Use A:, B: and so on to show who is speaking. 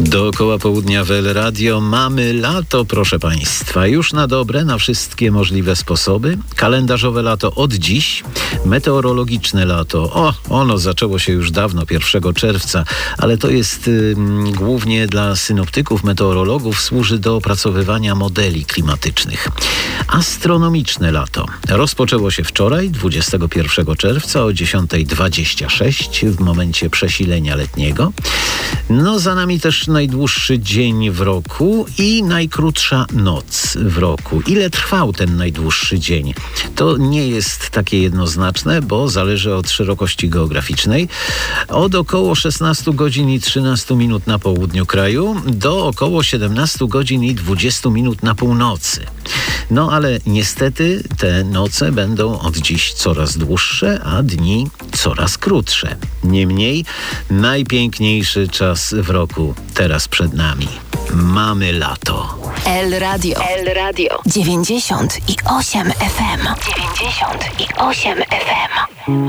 A: Dookoła południa w El Radio mamy lato, proszę Państwa. Już na dobre, na wszystkie możliwe sposoby. Kalendarzowe lato od dziś. Meteorologiczne lato. Ono zaczęło się już dawno, 1 czerwca, ale to jest głównie dla synoptyków, meteorologów, służy do opracowywania modeli klimatycznych. Astronomiczne lato. Rozpoczęło się wczoraj, 21 czerwca o 10:26 w momencie przesilenia letniego. Za nami też najdłuższy dzień w roku i najkrótsza noc w roku. Ile trwał ten najdłuższy dzień? To nie jest takie jednoznaczne, bo zależy od szerokości geograficznej. Od około 16 godzin i 13 minut na południu kraju do około 17 godzin i 20 minut na północy. Ale niestety te noce będą od dziś coraz dłuższe, a dni coraz krótsze. Niemniej najpiękniejszy czas w roku teraz przed nami. Mamy lato.
B: El Radio 98 FM. 98 FM.